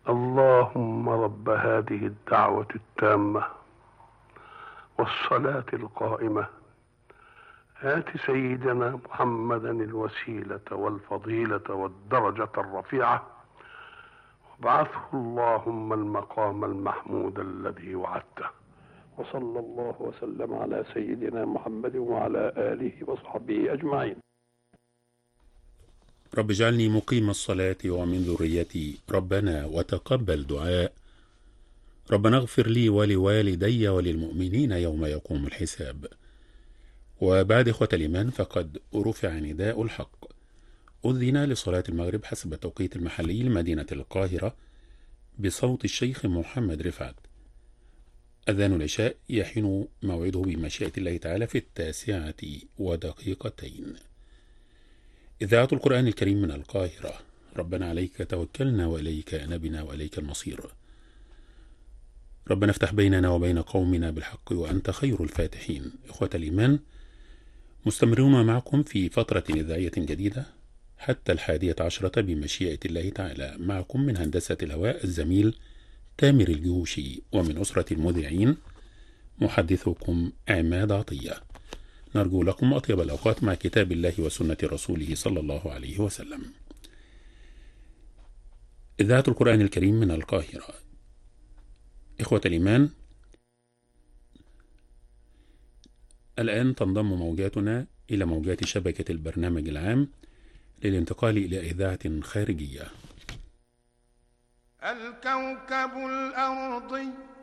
اللهم رب هذه الدعوة التامة والصلاة القائمة آت سيدنا محمدا الوسيلة والفضيلة والدرجة الرفيعة وابعثه اللهم المقام المحمود الذي وعدته. وصلى الله وسلم على سيدنا محمد وعلى آله وصحبه أجمعين. رب اجعلني مقيم الصلاة ومن ذريتي ربنا وتقبل دعاء. ربنا اغفر لي ولوالدي وللمؤمنين يوم يقوم الحساب. وبعد إخوة الإيمان، فقد رفع نداء الحق. أذن لصلاة المغرب حسب التوقيت المحلي لمدينة القاهرة بصوت الشيخ محمد رفعت. أذان العشاء يحين موعده بمشيئة الله تعالى في 9:02. إذاعة القرآن الكريم من القاهرة. ربنا عليك توكلنا وإليك أنبنا وإليك المصير. ربنا افتح بيننا وبين قومنا بالحق وأنت خير الفاتحين. إخوة الإيمان، مستمرون معكم في فترة إذاعية جديدة حتى 11 بمشيئة الله تعالى. معكم من هندسة الهواء الزميل تامر الجوشي، ومن أسرة المذيعين محدثكم عماد عطية. نرجو لكم أطيب الأوقات مع كتاب الله وسنة رسوله صلى الله عليه وسلم. إذاعة القرآن الكريم من القاهرة. إخوة الإيمان، الآن تنضم موجاتنا إلى موجات شبكة البرنامج العام للانتقال إلى إذاعة خارجية. الكوكب الأرضي